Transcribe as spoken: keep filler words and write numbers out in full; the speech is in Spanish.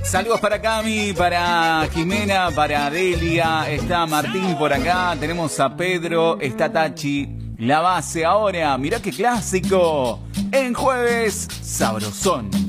Saludos para Cami, para Jimena, para Delia, está Martín por acá, tenemos a Pedro, está Tachi, La Base ahora, mirá qué clásico, en Jueves Sabrosón.